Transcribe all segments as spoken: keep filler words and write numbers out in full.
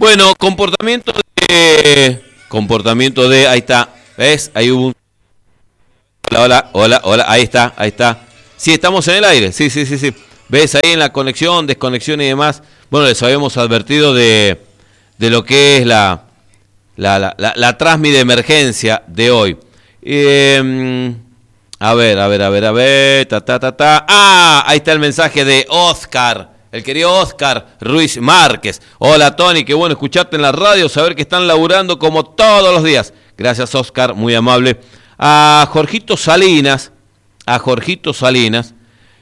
Bueno, comportamiento de... Comportamiento de... Ahí está. ¿Ves? Ahí hubo un... Hola, hola, hola, hola. Ahí está, ahí está. Sí, estamos en el aire. Sí, sí, sí, sí. ¿Ves? Ahí en la conexión, desconexión y demás. Bueno, les habíamos advertido de, de lo que es la, la, la, la, la transmi de emergencia de hoy. Eh, a ver, a ver, a ver, a ver. Ta, ta, ta, ta. Ah, ahí está el mensaje de Oscar. El querido Oscar Ruiz Márquez. Hola, Tony, qué bueno escucharte en la radio, saber que están laburando como todos los días. Gracias, Oscar, muy amable. A Jorgito Salinas, a Jorgito Salinas,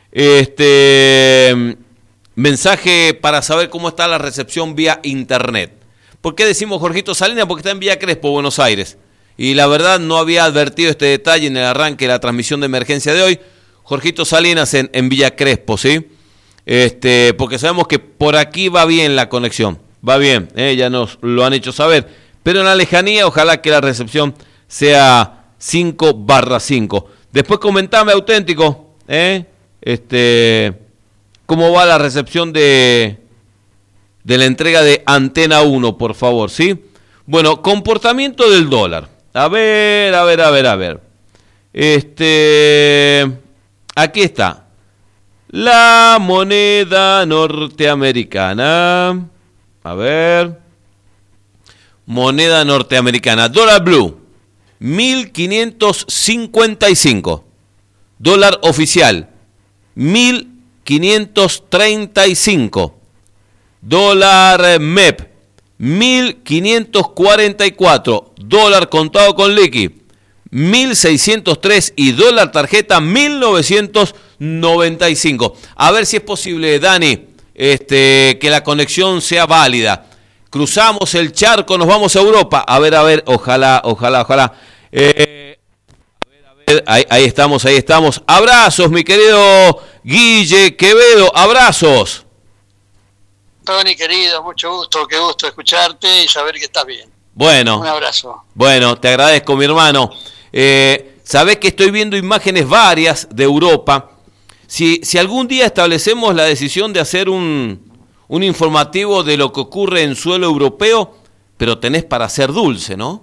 este mensaje para saber cómo está la recepción vía internet. ¿Por qué decimos Jorgito Salinas? Porque está en Villa Crespo, Buenos Aires. Y la verdad no había advertido este detalle en el arranque de la transmisión de emergencia de hoy. Jorgito Salinas en, en Villa Crespo, ¿sí? Este, porque sabemos que por aquí va bien la conexión, va bien, ¿eh? Ya nos lo han hecho saber, pero en la lejanía ojalá que la recepción sea cinco barra cinco. Después comentame, auténtico, ¿eh? Este, cómo va la recepción de, de la entrega de Antena uno, por favor, ¿sí? Bueno, comportamiento del dólar, a ver, a ver, a ver, a ver, este, aquí está. La moneda norteamericana, a ver, moneda norteamericana, dólar blue, mil quinientos cincuenta y cinco, dólar oficial, mil quinientos treinta y cinco, dólar M E P, mil quinientos cuarenta y cuatro, dólar contado con liqui, mil seiscientos tres y dólar tarjeta mil novecientos noventa y cinco. A ver si es posible, Dani, este, que la conexión sea válida. Cruzamos el charco, nos vamos a Europa. A ver, a ver, ojalá, ojalá, ojalá. Eh, a ver, a ver, ahí, ahí estamos, ahí estamos. Abrazos, mi querido Guille Quevedo, abrazos. Tony, querido, mucho gusto, qué gusto escucharte y saber que estás bien. Bueno. Un abrazo. Bueno, te agradezco, mi hermano. Eh, sabés que estoy viendo imágenes varias de Europa. Si, si algún día establecemos la decisión de hacer un, un informativo de lo que ocurre en suelo europeo, pero tenés para ser dulce, ¿no?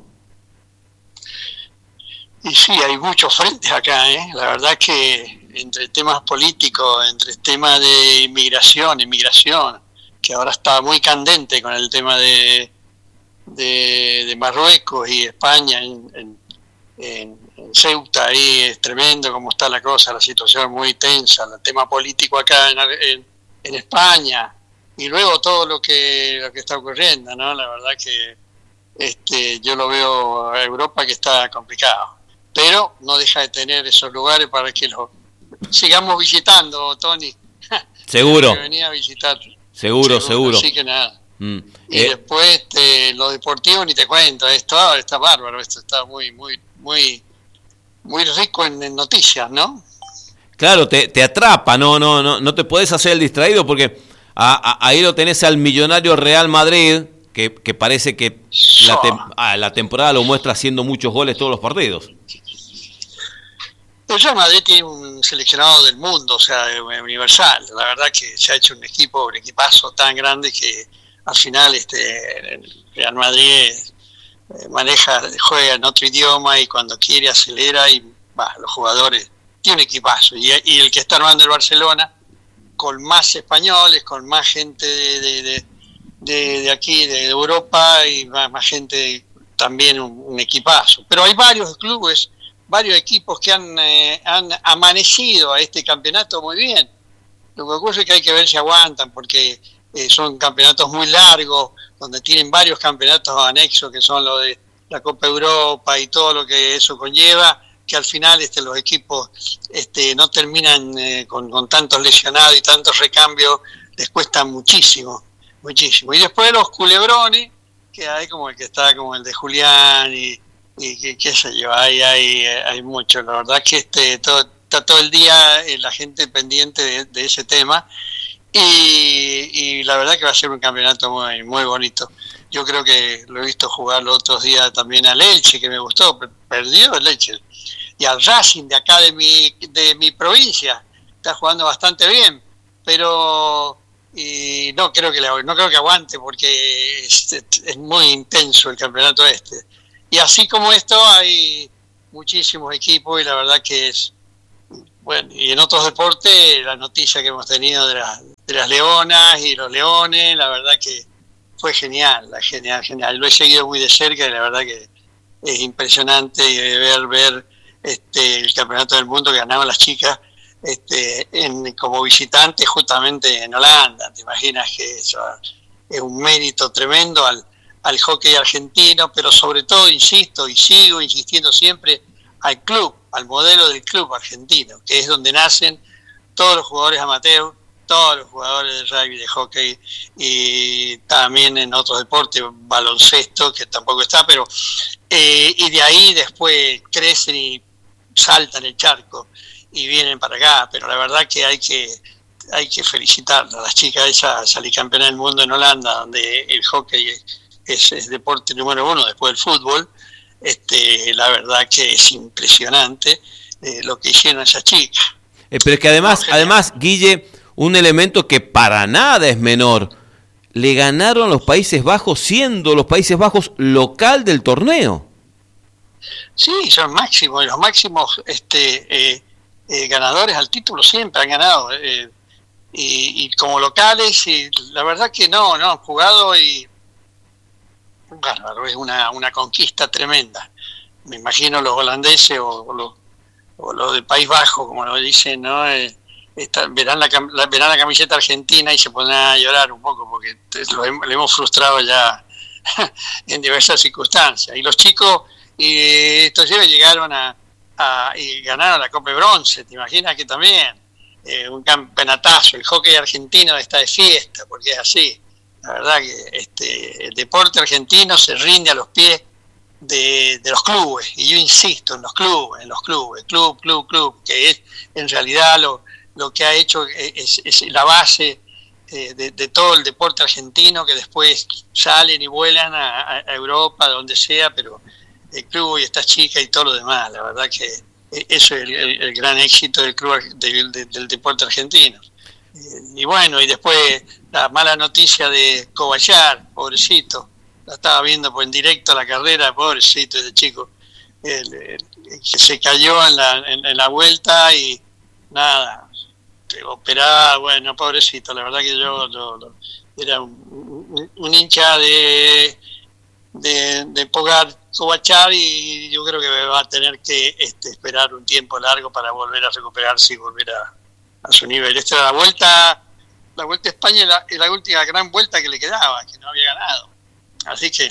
Y sí, hay muchos frentes acá, ¿eh? La verdad que entre temas políticos, entre temas de inmigración, inmigración, que ahora está muy candente con el tema de, de, de Marruecos y España en, en, en en Ceuta, ahí es tremendo cómo está la cosa, la situación muy tensa, el tema político acá en, en, en España, y luego todo lo que lo que está ocurriendo, ¿no? La verdad que este yo lo veo a Europa que está complicado, pero no deja de tener esos lugares para que lo sigamos visitando, Tony. Seguro. Que venía a visitar. Seguro, seguro. seguro. Así que nada. Mm. Y eh. después este, lo deportivo ni te cuento, esto está bárbaro, esto está muy, muy, muy muy rico en, en noticias, ¿no? Claro, te, te atrapa, no, no, no, no te puedes hacer el distraído porque a, a, ahí lo tenés al millonario Real Madrid, que, que parece que so. la, te, ah, la temporada lo muestra haciendo muchos goles todos los partidos. El Real Madrid tiene un seleccionado del mundo, o sea, universal. La verdad que se ha hecho un equipo, un equipazo tan grande que al final este el Real Madrid Eh, maneja, juega en otro idioma y cuando quiere acelera y bah, los jugadores tiene equipazo y, y el que está armando el Barcelona con más españoles, con más gente de, de, de, de, de aquí, de Europa y más, más gente también un, un equipazo, pero hay varios clubes, varios equipos que han, eh, han amanecido a este campeonato muy bien. Lo que ocurre es que hay que ver si aguantan porque eh, son campeonatos muy largos donde tienen varios campeonatos anexos que son lo de la Copa Europa y todo lo que eso conlleva, que al final este los equipos este no terminan eh, con, con tantos lesionados y tantos recambios, les cuesta muchísimo, muchísimo. Y después los culebrones, que hay como el que está como el de Julián y, y qué, qué sé yo, hay, hay, hay mucho. La verdad que este todo, está todo el día eh, la gente pendiente de, de ese tema. Y, y la verdad que va a ser un campeonato muy muy bonito. Yo creo que lo he visto jugar los otros días también al Elche, que me gustó, perdió el Elche, y al Racing de acá de mi de mi provincia, está jugando bastante bien, pero y no creo que le, no creo que aguante porque es, es muy intenso el campeonato este. Y así como esto hay muchísimos equipos y la verdad que es bueno. Y en otros deportes la noticia que hemos tenido de, la, de las leonas y los leones, la verdad que fue genial, la genial, genial. Lo he seguido muy de cerca y la verdad que es impresionante ver ver este el campeonato del mundo que ganaban las chicas. Este, en, como visitante justamente en Holanda. Te imaginas que eso es un mérito tremendo al, al hockey argentino, pero sobre todo, insisto y sigo insistiendo siempre, al club, al modelo del club argentino, que es donde nacen todos los jugadores amateur, todos los jugadores de rugby, de hockey y también en otros deportes, baloncesto, que tampoco está, pero eh, y de ahí después crecen y saltan el charco y vienen para acá, pero la verdad que hay que hay que felicitar a las chicas. Esa salí campeona del mundo en Holanda, donde el hockey es, es, es deporte número uno después del fútbol. Este, la verdad que es impresionante eh, lo que hicieron esas chicas. Eh, pero es que además, no, además, Guille, un elemento que para nada es menor, le ganaron los Países Bajos siendo los Países Bajos local del torneo. Sí, son máximos, los máximos este eh, Eh, ganadores al título siempre han ganado eh, y, y como locales y la verdad que no, no han jugado y bárbaro, es una, una conquista tremenda. Me imagino los holandeses o, o los o los del País Bajo, como lo dicen, ¿no? Eh, esta, verán, la, la, verán la camiseta argentina y se pondrán a llorar un poco porque lo, lo hemos frustrado ya en diversas circunstancias. Y los chicos y estos llegaron a Ah, y ganaron la Copa de Bronce. Te imaginas que también eh, un campeonatazo, el hockey argentino está de fiesta porque es así. La verdad que este el deporte argentino se rinde a los pies de, de los clubes, y yo insisto en los clubes, en los clubes, club, club, club, que es en realidad lo, lo que ha hecho es, es la base eh, de, de todo el deporte argentino, que después salen y vuelan a, a Europa, donde sea, pero el club y estas chicas y todo lo demás, la verdad que eso es el, el, el gran éxito del club del, del, del deporte argentino. Y, y bueno, y después la mala noticia de Kovallar, pobrecito, la estaba viendo por en directo la carrera, pobrecito ese chico, el, el, el que se cayó en la, en, en la vuelta y nada, operado, bueno, pobrecito, la verdad que yo, yo, yo era un, un, un hincha de de, de Pogar Kovallar y yo creo que va a tener que este, esperar un tiempo largo para volver a recuperarse y volver a, a su nivel. Esta era la vuelta, la vuelta a España es la, la última gran vuelta que le quedaba, que no había ganado. Así que,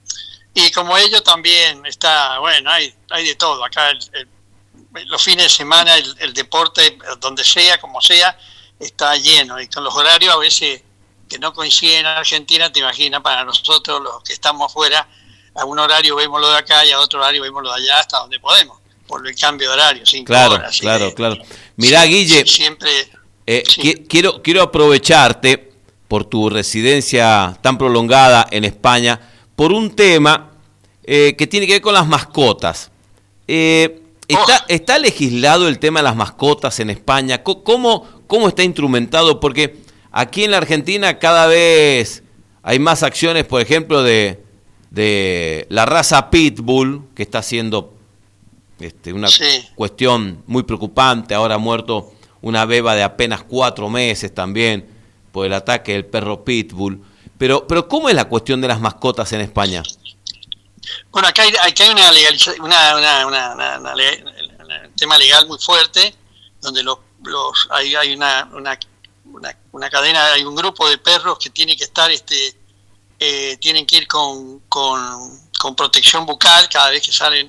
y como ellos también está, bueno, hay, hay de todo. Acá el, el, los fines de semana el, el deporte, donde sea, como sea, está lleno. Y con los horarios a veces que no coinciden en Argentina, te imaginas, para nosotros los que estamos afuera, a un horario vemos lo de acá y a otro horario vemos lo de allá hasta donde podemos, por el cambio de horario, cinco claro, horas. Claro, que, claro. Mirá, sí, Guille, siempre, eh, sí. qu- quiero, quiero aprovecharte por tu residencia tan prolongada en España, por un tema eh, que tiene que ver con las mascotas. Eh, ¿está, oh. ¿Está legislado el tema de las mascotas en España? ¿Cómo, cómo está instrumentado? Porque aquí en la Argentina cada vez hay más acciones, por ejemplo, de, de la raza Pitbull, que está siendo este, una sí. cuestión muy preocupante. Ahora ha muerto una beba de apenas cuatro meses también por el ataque del perro Pitbull. Pero, pero ¿cómo es la cuestión de las mascotas en España? Bueno, acá hay, acá hay una legalización, una, una, una, una, una, una, un tema legal muy fuerte, donde los, los hay, hay una, una, una, una cadena, hay un grupo de perros que tiene que estar, este, eh, tienen que ir con, con, con protección bucal cada vez que salen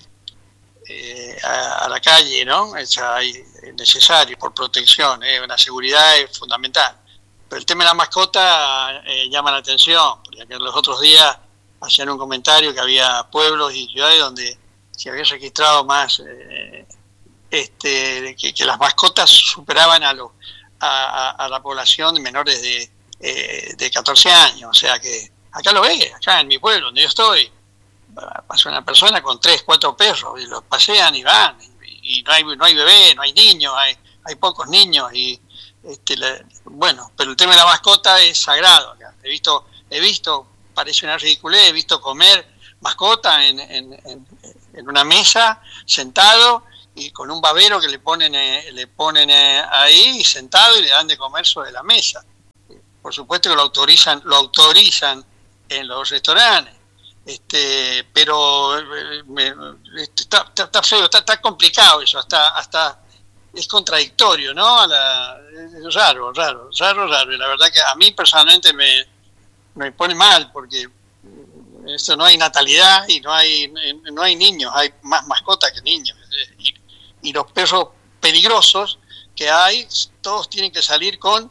eh, a, a la calle, ¿no? O sea, es necesario por protección, eh, una seguridad es fundamental. Pero el tema de la mascota eh, llama la atención, porque los otros días hacían un comentario que había pueblos y ciudades donde se había registrado más, eh, este, que, que las mascotas superaban a, lo, a, a, a la población de menores de, eh, de catorce años. O sea que acá lo ve, acá en mi pueblo donde yo estoy, pasa una persona con tres, cuatro perros y los pasean y van, y, y no hay no hay bebé, no hay niños, hay, hay pocos niños y Este, la, bueno, pero el tema de la mascota es sagrado acá. He visto, he visto, parece una ridiculez, he visto comer mascota en, en, en, en una mesa, sentado, y con un babero que le ponen, eh, le ponen eh, ahí, sentado, y le dan de comer sobre la mesa. Por supuesto que lo autorizan, lo autorizan en los restaurantes, este, pero eh, me, está, está, está feo, está, está complicado eso, hasta, hasta es contradictorio, ¿no? A la, es raro, raro, raro, raro. Y la verdad que a mí personalmente me, me pone mal, porque esto no hay natalidad y no hay, no hay niños, hay más mascotas que niños. Y, y los perros peligrosos que hay, todos tienen que salir con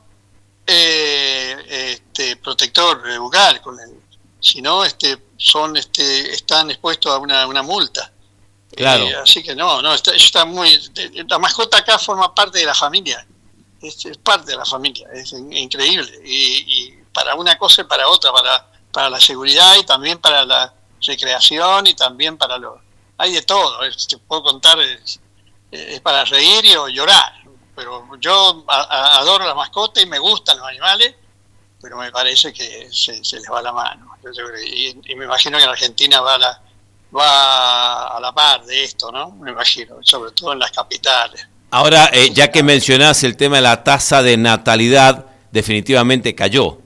eh, este protector bucal, con el, si no, este, son, este, están expuestos a una, una multa. Claro. Eh, así que no, no, está, está muy, la mascota acá forma parte de la familia, es, es parte de la familia, es increíble. Y, y para una cosa y para otra, para para la seguridad y también para la recreación y también para lo... Hay de todo, es, te puedo contar, es, es para reír y o llorar, pero yo a, a, adoro las mascotas y me gustan los animales, pero me parece que se, se les va la mano. Y, y me imagino que en Argentina va a, la, va a la par de esto, ¿no? Me imagino, sobre todo en las capitales. Ahora, eh, ya que mencionás el tema de la tasa de natalidad, definitivamente cayó.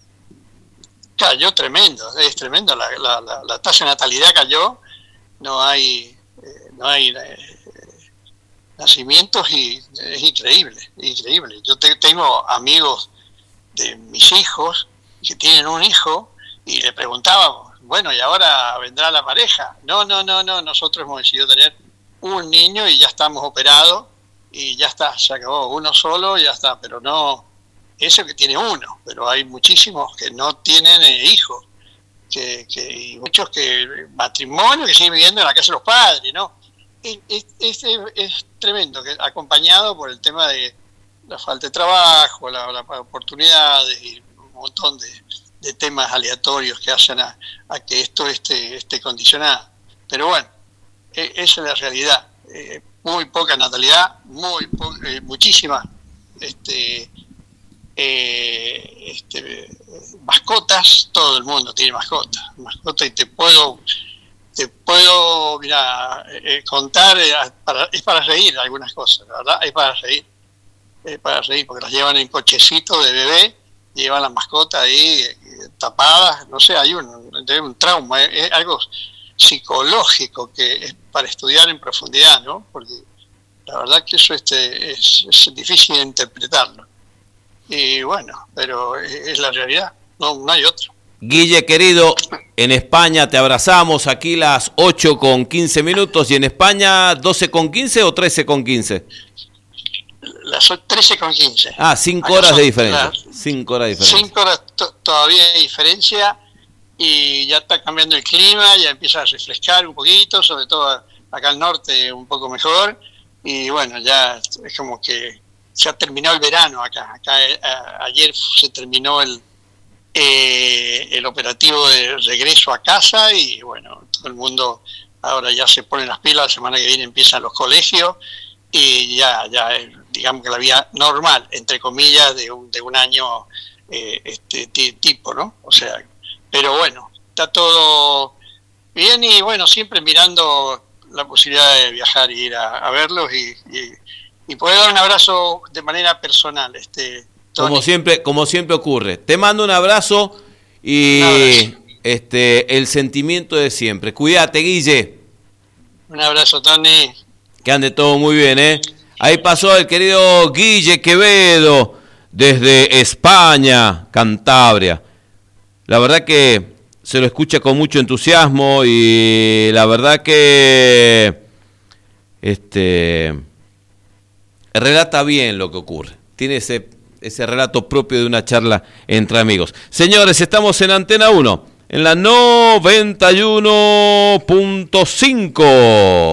Cayó tremendo, es tremendo, la, la, la, la tasa de natalidad cayó, no hay eh, no hay eh, nacimientos y es increíble, increíble. Yo te, tengo amigos de mis hijos que tienen un hijo y le preguntábamos, bueno, ¿y ahora vendrá la pareja? No, no, no, no, nosotros hemos decidido tener un niño y ya estamos operados y ya está, se acabó, uno solo, ya está, pero no... Eso que tiene uno, pero hay muchísimos que no tienen eh, hijos, que, que, y muchos que matrimonio que siguen viviendo en la casa de los padres, ¿no? Es, es, es, es tremendo, que acompañado por el tema de la falta de trabajo, la, la oportunidades y un montón de, de temas aleatorios que hacen a, a que esto esté, esté condicionado. Pero bueno, eh, esa es la realidad. Eh, muy poca natalidad, muy po eh, muchísima este Eh, este, mascotas, todo el mundo tiene mascotas, mascotas y te puedo, te puedo, mira, eh, contar, eh, para, es para reír algunas cosas, la verdad, es para reír, es para reír, porque las llevan en cochecito de bebé, llevan las mascotas ahí eh, tapadas, no sé, hay un, un trauma, es, es algo psicológico que es para estudiar en profundidad, ¿no? Porque la verdad que eso este, es, es difícil de interpretarlo. Y bueno, pero es la realidad, no, no hay otra. Guille, querido, en España te abrazamos, aquí las ocho con quince minutos, y en España doce con quince o trece con quince. Las trece con quince. Ah, cinco horas de diferencia. cinco horas de diferencia. cinco horas todavía hay diferencia, y ya está cambiando el clima, ya empieza a refrescar un poquito, sobre todo acá al norte un poco mejor, y bueno, ya es como que se ha terminado el verano acá. Acá a, ayer se terminó el eh, el operativo de regreso a casa y bueno, todo el mundo ahora ya se pone las pilas, la semana que viene empiezan los colegios y ya, ya digamos que la vida normal, entre comillas, de un, de un año eh, este tipo, ¿no? O sea, pero bueno, está todo bien y bueno, siempre mirando la posibilidad de viajar y ir a, a verlos y, y y poder dar un abrazo de manera personal, este Tony. Como siempre, como siempre ocurre. Te mando un abrazo y un abrazo. este el sentimiento de siempre. Cuídate, Guille. Un abrazo, Tony. Que ande todo muy bien, ¿eh? Ahí pasó el querido Guille Quevedo desde España, Cantabria. La verdad que se lo escucha con mucho entusiasmo y la verdad que este relata bien lo que ocurre. Tiene ese, ese relato propio de una charla entre amigos. Señores, estamos en Antena uno, en la noventa y uno punto cinco.